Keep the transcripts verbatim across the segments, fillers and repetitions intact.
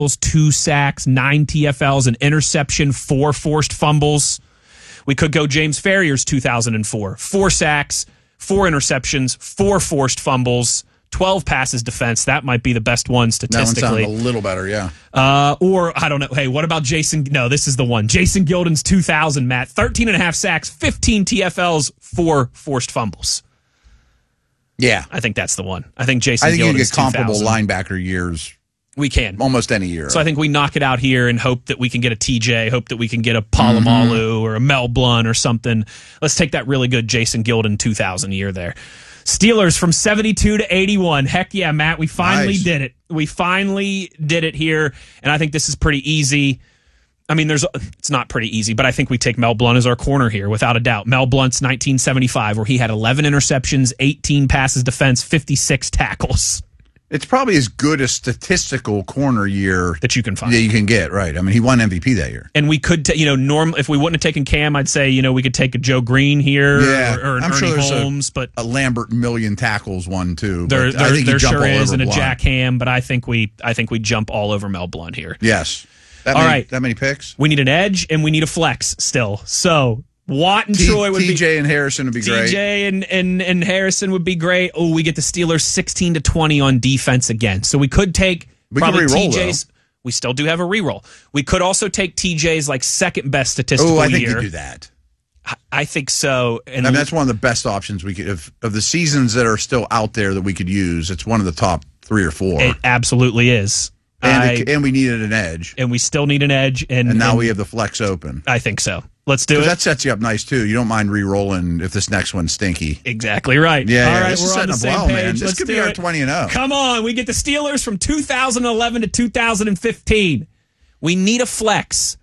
two sacks, nine T F Ls, an interception, four forced fumbles. We could go James Farrier's two thousand four. Four sacks, four interceptions, four forced fumbles, twelve passes defense. That might be the best one statistically. That one sounded a little better, yeah. Uh, or, I don't know. Hey, what about Jason? No, this is the one. Jason Gilden's two thousand, Matt. thirteen and a half sacks, fifteen T F Ls, four forced fumbles. Yeah. I think that's the one. I think Jason I think Gilden's you get comparable two thousand. linebacker years. We can. Almost any year. So I think we knock it out here and hope that we can get a T J, hope that we can get a Palomalu mm-hmm. or a Mel Blount or something. Let's take that really good Jason Gilden two thousand year there. Steelers from seventy-two to eighty-one. Heck yeah, Matt, we finally nice. did it. We finally did it here, and I think this is pretty easy. I mean, there's it's not pretty easy, but I think we take Mel Blount as our corner here, without a doubt. Mel Blount's nineteen seventy-five, where he had eleven interceptions, eighteen passes defense, fifty-six tackles. It's probably as good a statistical corner year that you can find. That you can get, right. I mean, he won M V P that year. And we could, t- you know, norm if we wouldn't have taken Cam, I'd say, you know, we could take a Joe Green here yeah, or, or an I'm Ernie sure there's Holmes. A, but a Lambert million tackles one, too. There, there, I think there jump sure all is, over and a Blount. Jack Ham, but I think we I think we jump all over Mel Blount here. Yes. That all many, right. That many picks? We need an edge, and we need a flex still. So Watt and T- Troy would T J be... T J and Harrison would be T J great. T J and, and, and Harrison would be great. Oh, we get the Steelers sixteen to twenty on defense again. So we could take we probably T J's. Though. We still do have a reroll. We could also take T J's like second best statistical year. Oh, I think year. you do that. I, I think so. And I mean, that's one of the best options we could... If, of the seasons that are still out there that we could use, it's one of the top three or four. It absolutely is. And, I, it, and we needed an edge. And we still need an edge. And, and now and we have the flex open. I think so. Let's do it. That sets you up nice, too. You don't mind re-rolling if this next one's stinky. Exactly right. Yeah, All yeah. right, This we're is on the setting same up well, page. man. This Let's could do be our it. twenty and oh. Come on. We get the Steelers from two thousand eleven to two thousand fifteen. We need a flex.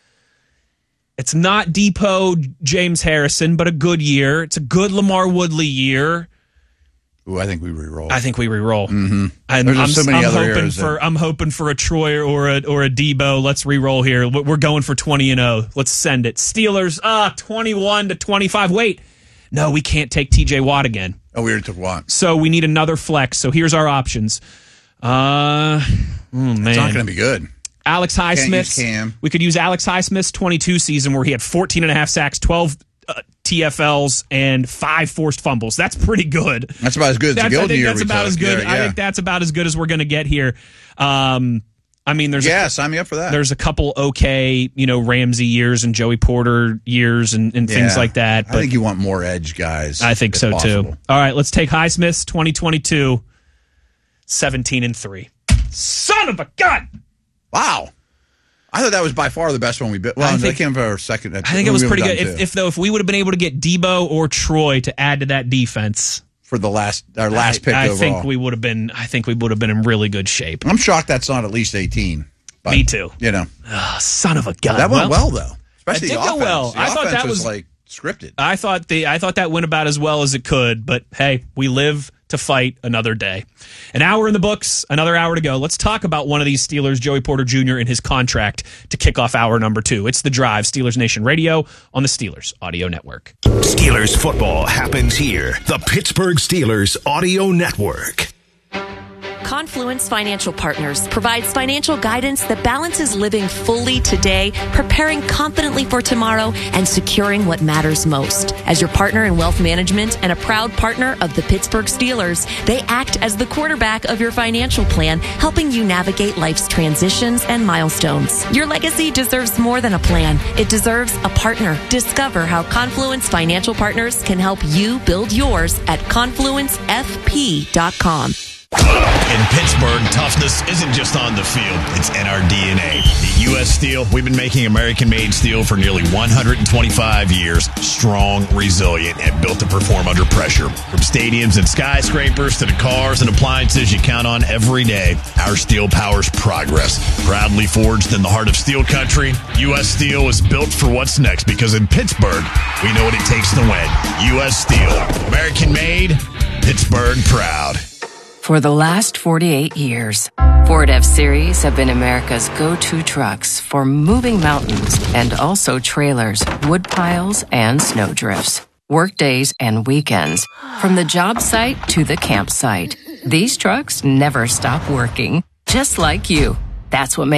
It's not Depot James Harrison, but a good year. It's a good Lamar Woodley year. Ooh, I think we re-roll. I think we re-roll. Mm-hmm. I'm, There's I'm, so many I'm other hoping eras for that... I'm hoping for a Troy or a or a Debo. Let's re-roll here. We're going for twenty and oh. Let's send it. Steelers, ah, twenty-one to twenty-five. Wait, no, we can't take T J Watt again. Oh, we already took Watt. So we need another flex. So here's our options. Uh, oh man, it's not going to be good. Alex Highsmith. We could use Alex Highsmith's twenty-two season where he had fourteen and a half sacks, twelve uh, T F Ls, and five forced fumbles. That's pretty good. That's about as good as the Gilden year. I think that's about took. as good. Yeah, I yeah. think that's about as good as we're going to get here. Um, I mean, there's yeah, a, sign me up for that. There's a couple okay, you know, Ramsey years and Joey Porter years and, and yeah. things like that. But I think you want more edge guys. I think so possible. too. All right, let's take Highsmith's twenty twenty-two, seventeen and three. Son of a gun! Wow. I thought that was by far the best one we built. Well, I think, that came for our second. I think it was pretty good. If, if though, if we would have been able to get Debo or Troy to add to that defense for the last our last I, pick, I overall. think we would have been. I think we would have been in really good shape. I'm shocked that's not at least eighteen. But, Me too. You know, oh, son of a gun. That went well, well though. Especially it did the offense. go well. The I thought that was, was like scripted. I thought the I thought that went about as well as it could. But hey, we live to fight another day. An hour in the books, another hour to go. Let's talk about one of these Steelers, Joey Porter Junior, and his contract to kick off hour number two. It's The Drive, Steelers Nation Radio on the Steelers Audio Network. Steelers football happens here. The Pittsburgh Steelers Audio Network. Confluence Financial Partners provides financial guidance that balances living fully today, preparing confidently for tomorrow, and securing what matters most. As your partner in wealth management and a proud partner of the Pittsburgh Steelers, they act as the quarterback of your financial plan, helping you navigate life's transitions and milestones. Your legacy deserves more than a plan. It deserves a partner. Discover how Confluence Financial Partners can help you build yours at confluence f p dot com. In Pittsburgh, toughness isn't just on the field, it's in our D N A. At U S Steel, we've been making American-made steel for nearly one hundred twenty-five years. Strong, resilient, and built to perform under pressure. From stadiums and skyscrapers to the cars and appliances you count on every day, our steel powers progress. Proudly forged in the heart of steel country, U S Steel is built for what's next because in Pittsburgh, we know what it takes to win. U S Steel. American-made, Pittsburgh proud. For the last forty-eight years, Ford F-Series have been America's go-to trucks for moving mountains and also trailers, wood piles, and snow drifts. Workdays and weekends, from the job site to the campsite. These trucks never stop working, just like you. That's what makes